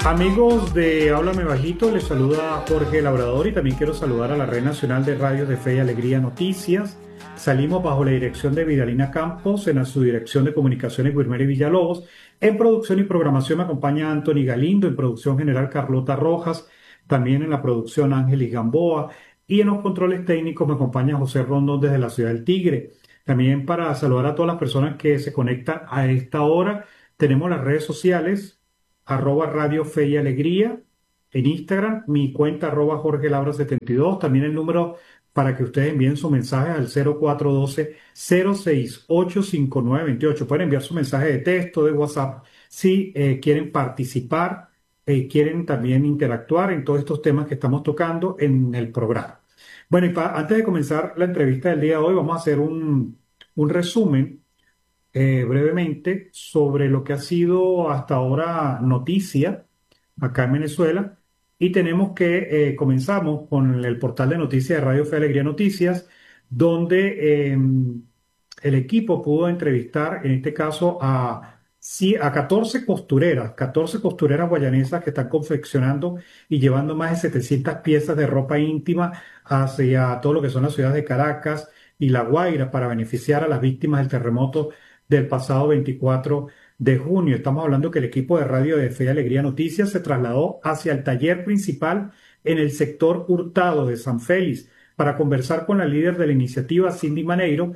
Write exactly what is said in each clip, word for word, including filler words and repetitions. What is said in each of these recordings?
Amigos de Háblame Bajito, les saluda Jorge Labrador y también quiero saludar a la Red Nacional de Radios de Fe y Alegría Noticias. Salimos bajo la dirección de Vidalina Campos, en la subdirección de Comunicaciones Guilmerey Villalobos. En producción y programación me acompaña Anthony Galindo, en producción general Carlota Rojas, también en la producción Ángeles Gamboa y en los controles técnicos me acompaña José Rondón desde la ciudad del Tigre. También para saludar a todas las personas que se conectan a esta hora, tenemos las redes sociales arroba Radio Fe y Alegría en Instagram, mi cuenta arroba Jorge Labra setenta y dos, también el número para que ustedes envíen su mensaje al cero cuatro uno dos, cero seis ocho cinco nueve dos ocho. Pueden enviar su mensaje de texto, de WhatsApp, si eh, quieren participar, eh, quieren también interactuar en todos estos temas que estamos tocando en el programa. Bueno, y pa- antes de comenzar la entrevista del día de hoy, vamos a hacer un, un resumen eh, brevemente sobre lo que ha sido hasta ahora noticia acá en Venezuela y tenemos que eh, comenzamos con el portal de noticias de Radio Fe Alegría Noticias, donde eh, el equipo pudo entrevistar, en este caso, a, sí, a catorce costureras, catorce costureras guayanesas que están confeccionando y llevando más de setecientas piezas de ropa íntima hacia todo lo que son las ciudades de Caracas y La Guaira para beneficiar a las víctimas del terremoto del pasado veinticuatro de junio. Estamos hablando que el equipo de Radio de Fe y Alegría Noticias se trasladó hacia el taller principal en el sector Hurtado de San Félix para conversar con la líder de la iniciativa, Cindy Maneiro,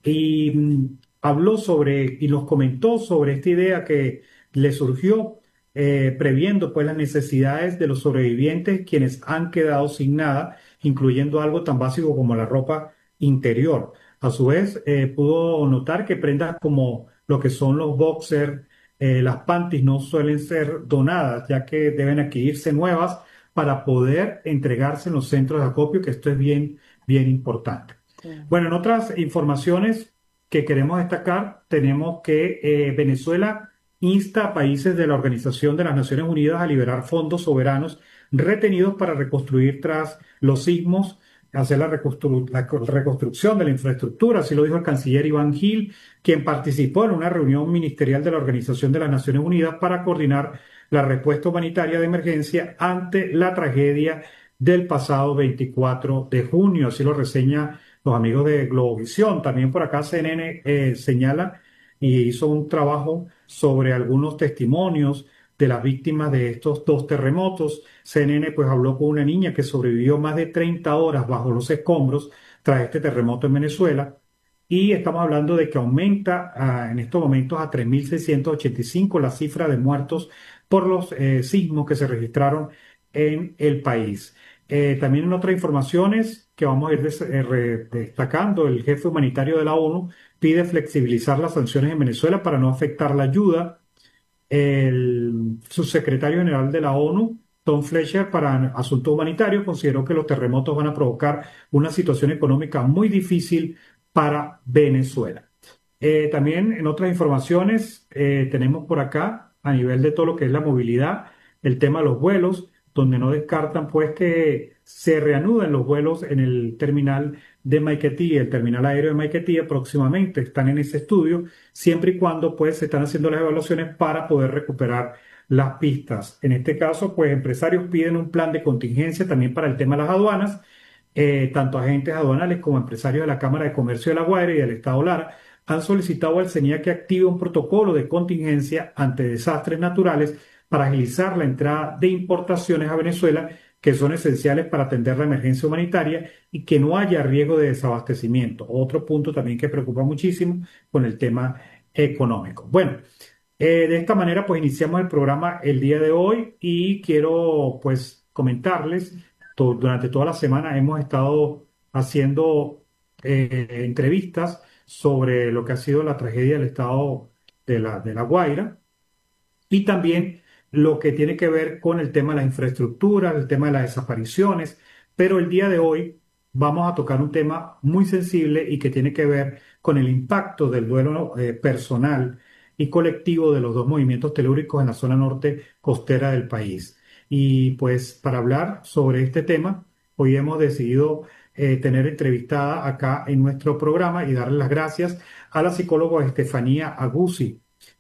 y mm, habló sobre y nos comentó sobre esta idea que le surgió eh, previendo pues las necesidades de los sobrevivientes quienes han quedado sin nada, incluyendo algo tan básico como la ropa interior. A su vez, eh, pudo notar que prendas como lo que son los boxers, eh, las panties no suelen ser donadas, ya que deben adquirirse nuevas para poder entregarse en los centros de acopio, que esto es bien, bien importante. Claro. Bueno, en otras informaciones que queremos destacar, tenemos que eh, Venezuela insta a países de la Organización de las Naciones Unidas a liberar fondos soberanos retenidos para reconstruir tras los sismos, hacer la, reconstru- la co- reconstrucción de la infraestructura, así lo dijo el canciller Iván Gil, quien participó en una reunión ministerial de la Organización de las Naciones Unidas para coordinar la respuesta humanitaria de emergencia ante la tragedia del pasado veinticuatro de junio, así lo reseña los amigos de Globovisión. También por acá C N N eh, señala y hizo un trabajo sobre algunos testimonios de las víctimas de estos dos terremotos. C N N pues habló con una niña que sobrevivió más de treinta horas bajo los escombros tras este terremoto en Venezuela. Y estamos hablando de que aumenta ah, en estos momentos a tres mil seiscientos ochenta y cinco la cifra de muertos por los eh, sismos que se registraron en el país. Eh, también en otras informaciones que vamos a ir des- eh, re- destacando, el jefe humanitario de la ONU pide flexibilizar las sanciones en Venezuela para no afectar la ayuda. El subsecretario general de la ONU, Tom Fletcher, para asuntos humanitarios, consideró que los terremotos van a provocar una situación económica muy difícil para Venezuela. Eh, también en otras informaciones eh, tenemos por acá, a nivel de todo lo que es la movilidad, el tema de los vuelos, donde no descartan pues que se reanuden los vuelos en el terminal de Maiquetía, el terminal aéreo de Maiquetía próximamente, están en ese estudio, siempre y cuando pues se están haciendo las evaluaciones para poder recuperar las pistas. En este caso, pues empresarios piden un plan de contingencia también para el tema de las aduanas, eh, tanto agentes aduanales como empresarios de la Cámara de Comercio de La Guaira y del Estado Lara han solicitado al CENIAC que active un protocolo de contingencia ante desastres naturales para agilizar la entrada de importaciones a Venezuela que son esenciales para atender la emergencia humanitaria y que no haya riesgo de desabastecimiento. Otro punto también que preocupa muchísimo con el tema económico. Bueno, eh, de esta manera pues iniciamos el programa el día de hoy y quiero pues comentarles, to- durante toda la semana hemos estado haciendo eh, entrevistas sobre lo que ha sido la tragedia del estado de la, de La Guaira y también lo que tiene que ver con el tema de la infraestructura, el tema de las desapariciones, pero el día de hoy vamos a tocar un tema muy sensible y que tiene que ver con el impacto del duelo eh, personal y colectivo de los dos movimientos telúricos en la zona norte costera del país. Y pues para hablar sobre este tema, hoy hemos decidido eh, tener entrevistada acá en nuestro programa y darle las gracias a la psicóloga Estefanía Aguzzi.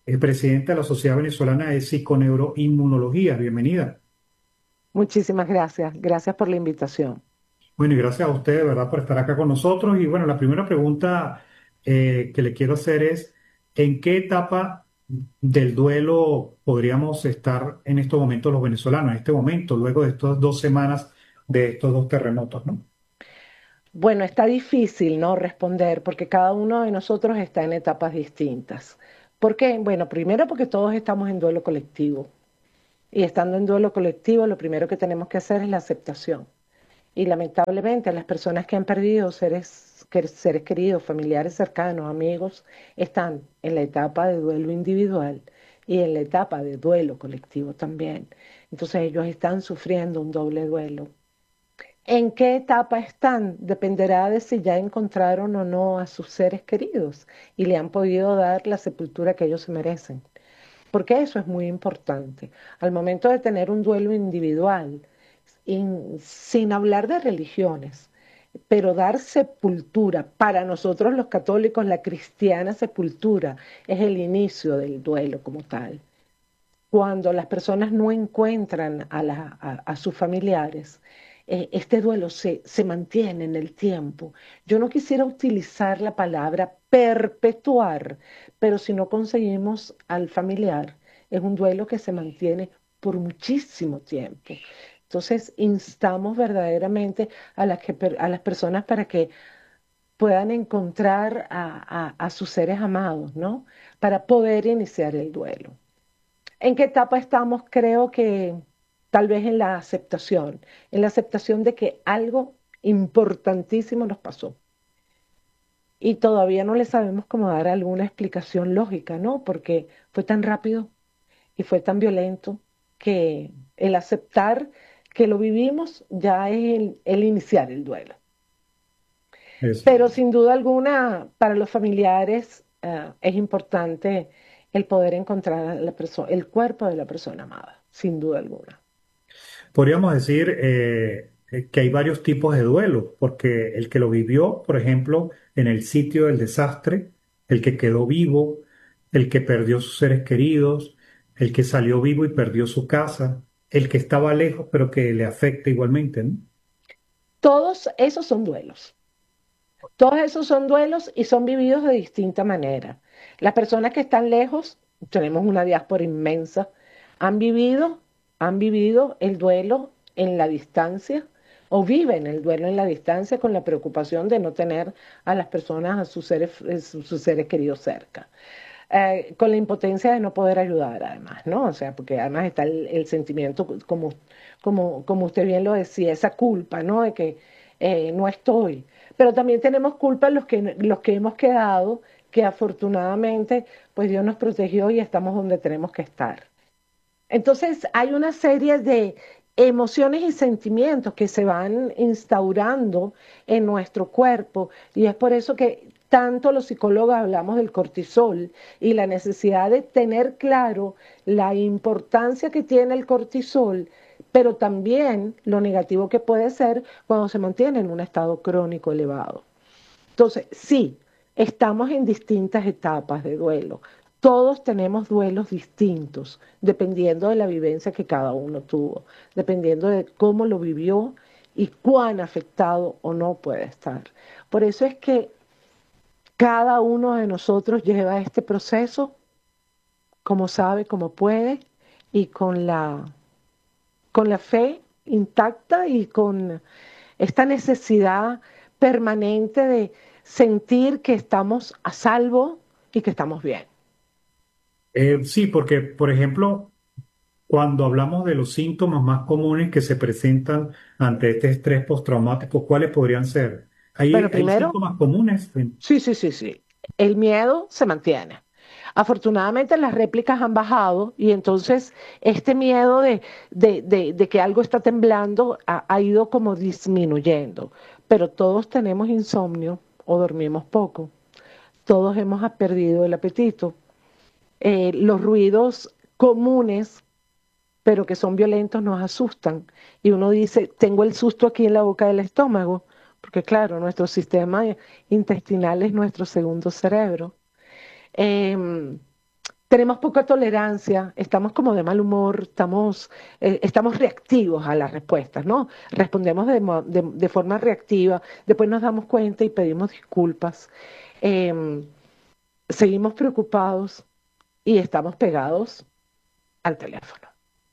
es presidenta de la Sociedad Venezolana de Psiconeuroinmunología. Bienvenida. Muchísimas gracias. Gracias por la invitación. Bueno, y gracias a usted, de verdad, por estar acá con nosotros. Y bueno, la primera pregunta eh, que le quiero hacer es, ¿en qué etapa del duelo podríamos estar en estos momentos los venezolanos, en este momento, luego de estas dos semanas de estos dos terremotos, ¿no? Bueno, está difícil, ¿no? Responder porque cada uno de nosotros está en etapas distintas. ¿Por qué? Bueno, primero porque todos estamos en duelo colectivo. Y estando en duelo colectivo, lo primero que tenemos que hacer es la aceptación. Y lamentablemente las personas que han perdido seres, que- seres queridos, familiares cercanos, amigos, están en la etapa de duelo individual y en la etapa de duelo colectivo también. Entonces ellos están sufriendo un doble duelo. ¿En qué etapa están? Dependerá de si ya encontraron o no a sus seres queridos y le han podido dar la sepultura que ellos se merecen. Porque eso es muy importante. Al momento de tener un duelo individual, in- sin hablar de religiones, pero dar sepultura, para nosotros los católicos, la cristiana sepultura es el inicio del duelo como tal. Cuando las personas no encuentran a, la- a- a sus familiares, eh, este duelo se, se mantiene en el tiempo. Yo no quisiera utilizar la palabra perpetuar, pero si no conseguimos al familiar, es un duelo que se mantiene por muchísimo tiempo. Entonces, instamos verdaderamente a las, que, per- a las personas para que puedan encontrar a, a- a sus seres amados, ¿no? Para poder iniciar el duelo. ¿En qué etapa estamos? Creo que tal vez en la aceptación, en la aceptación de que algo importantísimo nos pasó. Y todavía no le sabemos cómo dar alguna explicación lógica, ¿no? Porque fue tan rápido y fue tan violento que el aceptar que lo vivimos ya es el, el iniciar el duelo. Eso. Pero sin duda alguna, para los familiares eh, es importante el poder encontrar a la perso- el cuerpo de la persona amada, sin duda alguna. Podríamos decir eh, eh, que hay varios tipos de duelo, porque el que lo vivió, por ejemplo, en el sitio del desastre, el que quedó vivo, el que perdió sus seres queridos, el que salió vivo y perdió su casa, el que estaba lejos pero que le afecta igualmente, ¿no? Todos esos son duelos. Todos esos son duelos y son vividos de distinta manera. Las personas que están lejos, tenemos una diáspora inmensa, han vivido, han vivido el duelo en la distancia o viven el duelo en la distancia con la preocupación de no tener a las personas, a sus seres, eh, sus seres queridos cerca. Eh, con la impotencia de no poder ayudar, además, ¿no? O sea, porque además está el, el sentimiento, como, como, como usted bien lo decía, esa culpa, ¿no? De que eh, no estoy. Pero también tenemos culpa los que, los que hemos quedado, que afortunadamente, pues Dios nos protegió y estamos donde tenemos que estar. Entonces, hay una serie de emociones y sentimientos que se van instaurando en nuestro cuerpo y es por eso que tanto los psicólogos hablamos del cortisol y la necesidad de tener claro la importancia que tiene el cortisol, pero también lo negativo que puede ser cuando se mantiene en un estado crónico elevado. Entonces, sí, estamos en distintas etapas de duelo. Todos tenemos duelos distintos, dependiendo de la vivencia que cada uno tuvo, dependiendo de cómo lo vivió y cuán afectado o no puede estar. Por eso es que cada uno de nosotros lleva este proceso como sabe, como puede y con la, con la fe intacta y con esta necesidad permanente de sentir que estamos a salvo y que estamos bien. Eh, sí, porque, por ejemplo, cuando hablamos de los síntomas más comunes que se presentan ante este estrés postraumático, ¿cuáles podrían ser? Bueno, ¿Hay, hay primero, síntomas comunes? sí, sí, sí, sí. El miedo se mantiene. Afortunadamente las réplicas han bajado y entonces este miedo de, de, de, de que algo está temblando ha, ha ido como disminuyendo. Pero todos tenemos insomnio o dormimos poco. Todos hemos perdido el apetito. Eh, los ruidos comunes pero que son violentos nos asustan. Y uno dice, tengo el susto aquí en la boca del estómago, porque claro, nuestro sistema intestinal es nuestro segundo cerebro. Eh, tenemos poca tolerancia, estamos como de mal humor, estamos, eh, estamos reactivos a las respuestas, ¿no? Respondemos de, mo- de- de forma reactiva, después nos damos cuenta y pedimos disculpas. Em, Seguimos preocupados y estamos pegados al teléfono.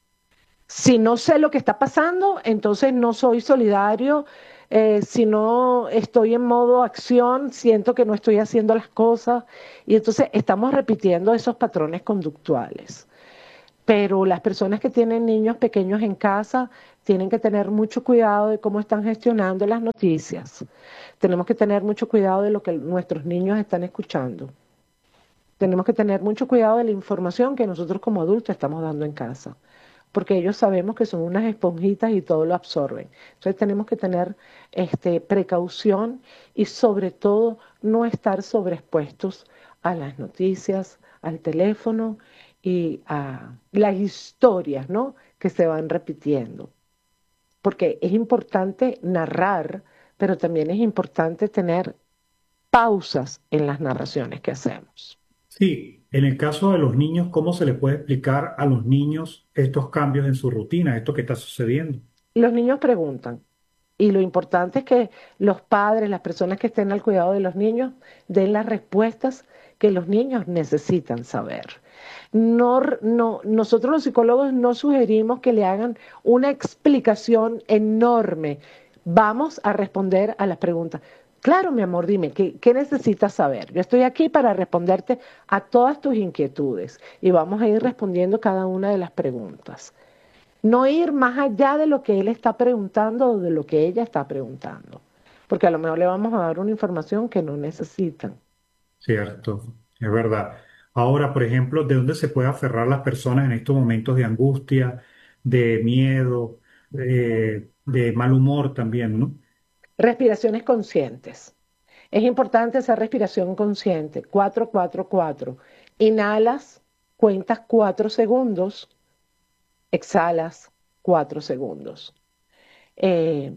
Si no sé lo que está pasando, entonces no soy solidario. Eh, si no estoy en modo acción, siento que no estoy haciendo las cosas y entonces estamos repitiendo esos patrones conductuales. Pero las personas que tienen niños pequeños en casa tienen que tener mucho cuidado de cómo están gestionando las noticias. Tenemos que tener mucho cuidado de lo que nuestros niños están escuchando. Tenemos que tener mucho cuidado de la información que nosotros como adultos estamos dando en casa, porque ellos sabemos que son unas esponjitas y todo lo absorben. Entonces tenemos que tener este, precaución y sobre todo no estar sobreexpuestos a las noticias, al teléfono y a las historias, ¿no?, que se van repitiendo. Porque es importante narrar, pero también es importante tener pausas en las narraciones que hacemos. Sí, en el caso de los niños, ¿cómo se le puede explicar a los niños estos cambios en su rutina, esto que está sucediendo? Los niños preguntan. Y lo importante es que los padres, las personas que estén al cuidado de los niños, den las respuestas que los niños necesitan saber. No, no, nosotros los psicólogos no sugerimos que le hagan una explicación enorme. Vamos a responder a las preguntas. Claro, mi amor, dime, ¿qué, qué necesitas saber? Yo estoy aquí para responderte a todas tus inquietudes y vamos a ir respondiendo cada una de las preguntas. No ir más allá de lo que él está preguntando o de lo que ella está preguntando, porque a lo mejor le vamos a dar una información que no necesitan. Cierto, es verdad. Ahora, por ejemplo, ¿de dónde se puede aferrar las personas en estos momentos de angustia, de miedo, de, de mal humor también, ¿no? Respiraciones conscientes. Es importante hacer respiración consciente. Cuatro, cuatro, cuatro. Inhalas, cuentas cuatro segundos, exhalas cuatro segundos. Eh,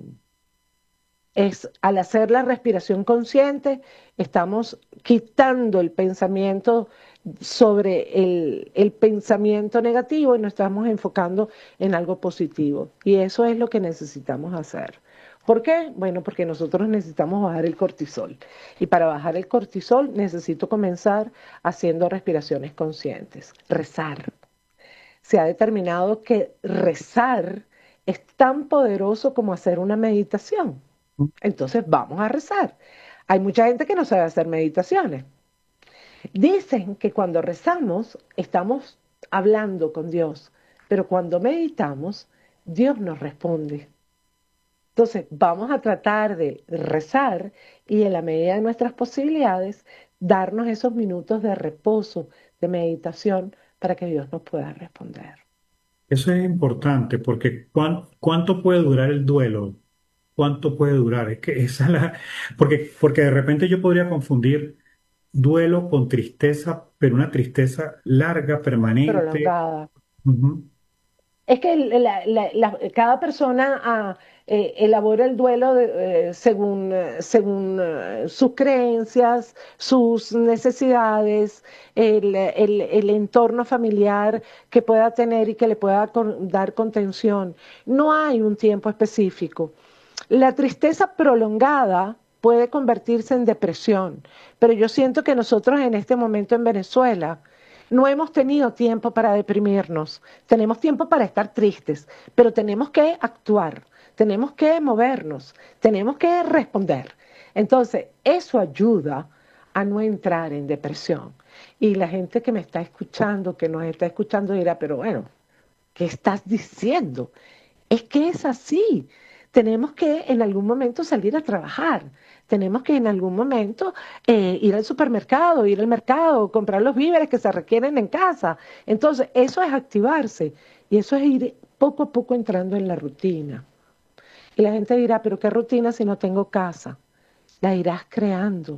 es al hacer la respiración consciente, estamos quitando el pensamiento sobre el, el, pensamiento negativo y nos estamos enfocando en algo positivo. Y eso es lo que necesitamos hacer. ¿Por qué? Bueno, porque nosotros necesitamos bajar el cortisol. Y para bajar el cortisol necesito comenzar haciendo respiraciones conscientes, rezar. Se ha determinado que rezar es tan poderoso como hacer una meditación. Entonces vamos a rezar. Hay mucha gente que no sabe hacer meditaciones. Dicen que cuando rezamos estamos hablando con Dios, pero cuando meditamos, Dios nos responde. Entonces vamos a tratar de rezar y en la medida de nuestras posibilidades, darnos esos minutos de reposo, de meditación, para que Dios nos pueda responder. Eso es importante porque ¿cuán- ¿cuánto puede durar el duelo? ¿Cuánto puede durar? Es que esa es la... Porque, porque de repente yo podría confundir duelo con tristeza, pero una tristeza larga, permanente. Prolongada. Ujú. Es que la, la, la, cada persona ah, eh, elabora el duelo de, eh, según, eh, según eh, sus creencias, sus necesidades, el, el, el, entorno familiar que pueda tener y que le pueda con, dar contención. No hay un tiempo específico. La tristeza prolongada puede convertirse en depresión, pero yo siento que nosotros en este momento en Venezuela no hemos tenido tiempo para deprimirnos, tenemos tiempo para estar tristes, pero tenemos que actuar, tenemos que movernos, tenemos que responder. Entonces, eso ayuda a no entrar en depresión. Y la gente que me está escuchando, que nos está escuchando, dirá, pero bueno, ¿qué estás diciendo? Es que es así. Tenemos que en algún momento salir a trabajar. Tenemos que en algún momento eh, ir al supermercado, ir al mercado, comprar los víveres que se requieren en casa. Entonces, eso es activarse y eso es ir poco a poco entrando en la rutina. Y la gente dirá, pero ¿qué rutina si no tengo casa? La irás creando.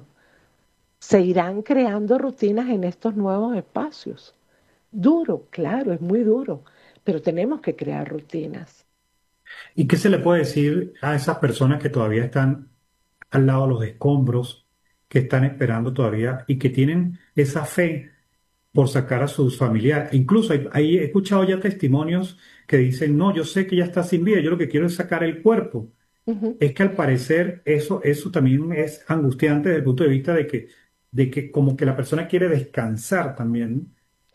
Se irán creando rutinas en estos nuevos espacios. Duro, claro, es muy duro, pero tenemos que crear rutinas. ¿Y qué se le puede decir a esas personas que todavía están al lado de los escombros, que están esperando todavía y que tienen esa fe por sacar a sus familiares. Incluso hay, hay- he escuchado ya testimonios que dicen, no, yo sé que ya está sin vida, yo lo que quiero es sacar el cuerpo. Ujú. Es que al parecer eso, eso también es angustiante desde el punto de vista de que, de que como que la persona quiere descansar también.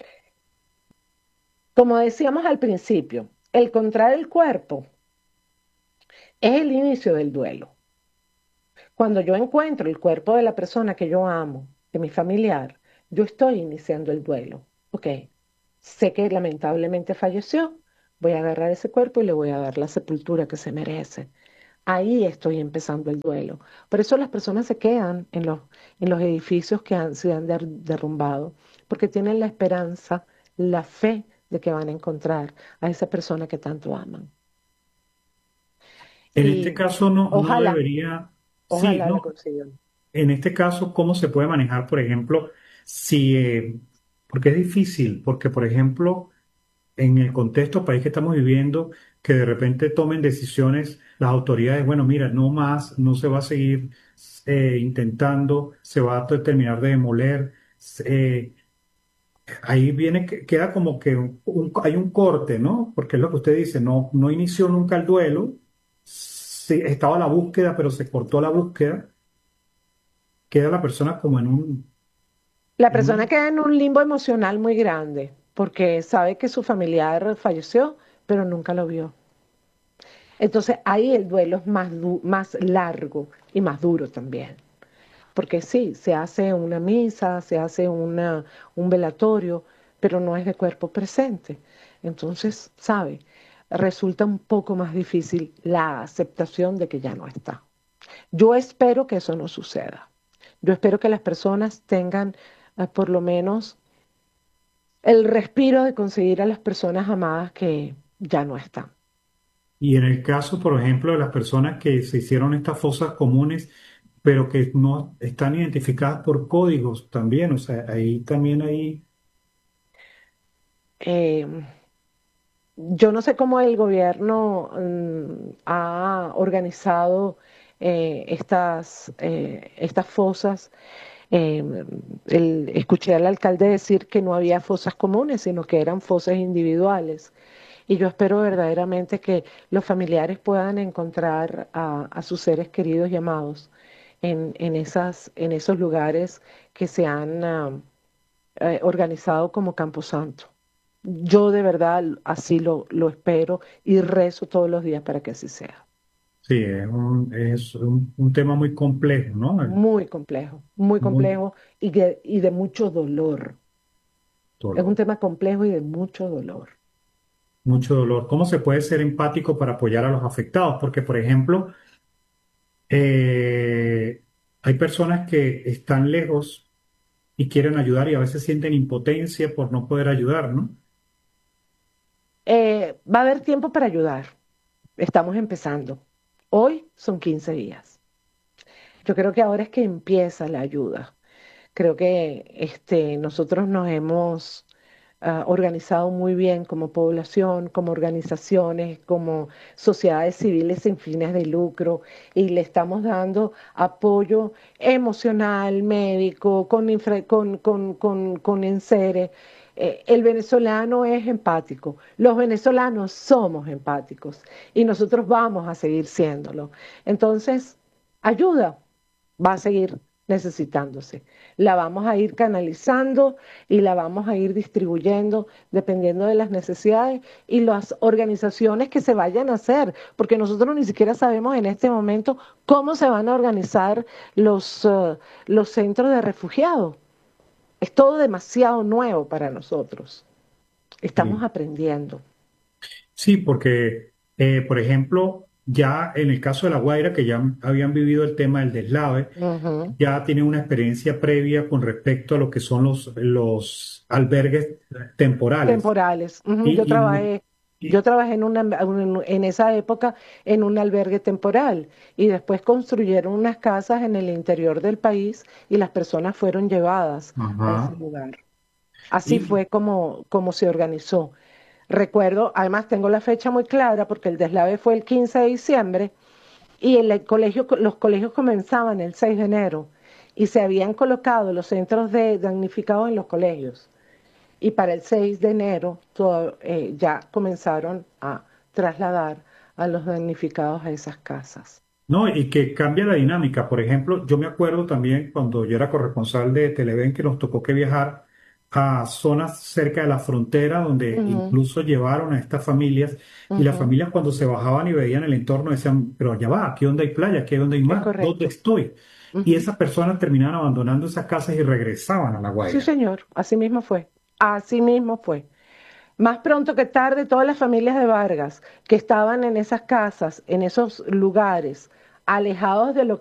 Como decíamos al principio, el encontrar el cuerpo es el inicio del duelo. Cuando yo encuentro el cuerpo de la persona que yo amo, de mi familiar, yo estoy iniciando el duelo. Ok, sé que lamentablemente falleció, voy a agarrar ese cuerpo y le voy a dar la sepultura que se merece. Ahí estoy empezando el duelo. Por eso las personas se quedan en los, en los edificios que han, se han der- derrumbado, porque tienen la esperanza, la fe de que van a encontrar a esa persona que tanto aman. En este Y caso no, no ojalá, debería, sí, ojalá la no. consigan. En este caso, ¿cómo se puede manejar, por ejemplo, si, eh, porque es difícil, porque, por ejemplo, en el contexto país que estamos viviendo, que de repente tomen decisiones las autoridades, bueno, mira, no más, no se va a seguir eh, intentando, se va a terminar de demoler. eh, Ahí viene, que- queda como que un- un- hay un corte, ¿no? Porque es lo que usted dice, no, no inició nunca el duelo, sí, estaba la búsqueda, pero se cortó la búsqueda, queda la persona como en un, La en persona un queda en un limbo emocional muy grande porque sabe que su familiar falleció, pero nunca lo vio. Entonces ahí el duelo es más, du- más largo y más duro también. Porque sí, se hace una misa, se hace una, un velatorio, pero no es de cuerpo presente. Entonces, ¿sabe? Resulta un poco más difícil la aceptación de que ya no está. Yo espero que eso no suceda. Yo espero que las personas tengan eh, por lo menos el respiro de conseguir a las personas amadas que ya no están. Y en el caso, por ejemplo, de las personas que se hicieron estas fosas comunes, pero que no están identificadas por códigos también, o sea, ahí también hay, Eh, yo no sé cómo el gobierno mm, ha organizado eh, estas, eh, estas fosas. Eh, el- escuché al alcalde decir que no había fosas comunes, sino que eran fosas individuales. Y yo espero verdaderamente que los familiares puedan encontrar a, a sus seres queridos y amados en, en esas, en esos lugares que se han ah, eh, organizado como Camposanto. Yo de verdad así lo, lo espero y rezo todos los días para que así sea. sí, es un, es un, un tema muy complejo, ¿no? El- Muy complejo, muy muy complejo y de, y de mucho dolor. Es un dolor, tema complejo y de mucho dolor. mucho dolor. ¿Cómo se puede ser empático para apoyar a los afectados? Porque, por ejemplo, eh, hay personas que están lejos y quieren ayudar y a veces sienten impotencia por no poder ayudar, ¿no? Eh, va a haber tiempo para ayudar. Estamos empezando. Hoy son quince días. Yo creo que ahora es que empieza la ayuda. Creo que este, nosotros nos hemos ah, organizado muy bien como población, como organizaciones, como sociedades civiles sin fines de lucro y le estamos dando apoyo emocional, médico, con, infra- con, con, con, con enseres. Eh, el venezolano es empático, los venezolanos somos empáticos y nosotros vamos a seguir siéndolo. Entonces, ayuda va a seguir necesitándose. La vamos a ir canalizando y la vamos a ir distribuyendo dependiendo de las necesidades y las organizaciones que se vayan a hacer, porque nosotros ni siquiera sabemos en este momento cómo se van a organizar los, uh, los centros de refugiados. Es todo demasiado nuevo para nosotros. Estamos Sí. aprendiendo. Sí, porque, eh, por ejemplo, ya en el caso de La Guaira, que ya habían vivido el tema del deslave, Ujú. ya tienen una experiencia previa con respecto a lo que son los, los albergues temporales. Temporales. Ujú. Yo Y, y, mu- trabajé, yo y- trabajé en una, un- en esa época en un albergue temporal y después construyeron unas casas en el interior del país y las personas fueron llevadas a ese ajá, lugar. Así y fue como, como se organizó. Recuerdo, además tengo la fecha muy clara porque el deslave fue el quince de diciembre y el colegio, los colegios comenzaban el seis de enero y se habían colocado los centros de damnificados en los colegios. y para el seis de enero todo, eh, ya comenzaron a trasladar a los damnificados a esas casas. No, y que cambia la dinámica. Por ejemplo, yo me acuerdo también cuando yo era corresponsal de Televen que nos tocó que viajar a zonas cerca de la frontera donde Ujú, incluso llevaron a estas familias y las ujú, familias cuando se bajaban y veían el entorno decían, pero ya va, aquí donde hay playa, aquí donde hay es mar, ¿dónde correcto. estoy? Y Ujú. esas personas terminaban abandonando esas casas y regresaban a La Sí, Guaira. señor, así mismo fue. Así mismo fue. Más pronto que tarde, todas las familias de Vargas que estaban en esas casas, en esos lugares, alejados de lo